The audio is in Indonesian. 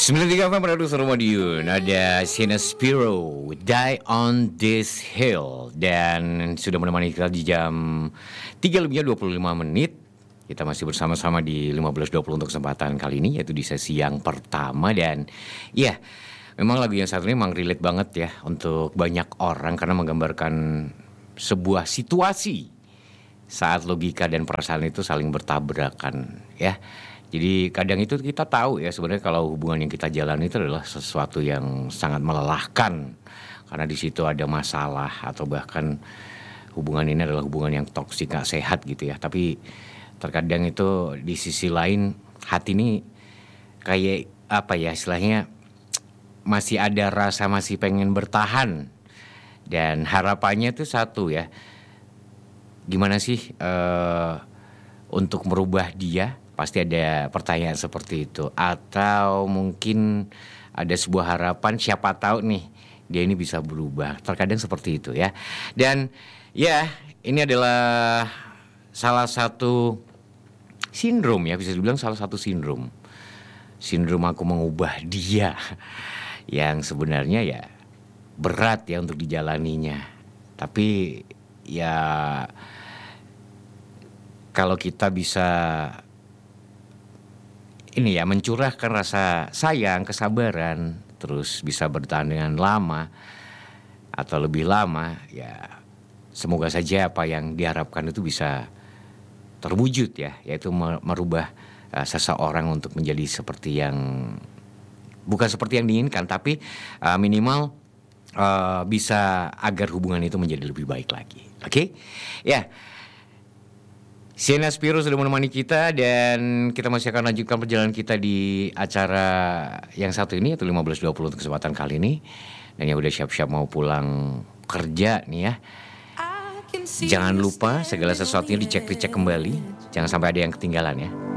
93 FM Produser Madiun. Ada Sienna Spiro, Die on This Hill. Dan sudah menemani kita di jam 3:25. Kita masih bersama-sama di 15.20 untuk kesempatan kali ini, yaitu di sesi yang pertama. Dan ya, memang lagu yang satu ini memang relate banget ya untuk banyak orang, karena menggambarkan sebuah situasi saat logika dan perasaan itu saling bertabrakan ya. Jadi kadang itu kita tahu ya sebenarnya kalau hubungan yang kita jalani itu adalah sesuatu yang sangat melelahkan, karena di situ ada masalah atau bahkan hubungan ini adalah hubungan yang toksik, gak sehat gitu ya. Tapi terkadang itu di sisi lain hati ini kayak apa ya istilahnya, masih ada rasa masih pengen bertahan, dan harapannya itu satu ya, gimana sih untuk merubah dia. Pasti ada pertanyaan seperti itu. Atau mungkin ada sebuah harapan, siapa tahu nih dia ini bisa berubah. Terkadang seperti itu ya. Dan ya, ini adalah salah satu sindrom ya, bisa dibilang salah satu sindrom. Sindrom aku mengubah dia, yang sebenarnya ya berat ya untuk dijalaninya. Tapi ya kalau kita bisa ini ya, mencurahkan rasa sayang, kesabaran, terus bisa bertahan dengan lama atau lebih lama, ya semoga saja apa yang diharapkan itu bisa terwujud ya, yaitu merubah seseorang untuk menjadi seperti yang, bukan seperti yang diinginkan, tapi minimal bisa agar hubungan itu menjadi lebih baik lagi. Oke? Ya. Sienna Spiro sudah menemani kita, dan kita masih akan lanjutkan perjalanan kita di acara yang satu ini, yaitu 15.20 untuk kesempatan kali ini. Dan yang udah siap-siap mau pulang kerja nih ya, jangan lupa segala sesuatunya dicek kembali, jangan sampai ada yang ketinggalan ya.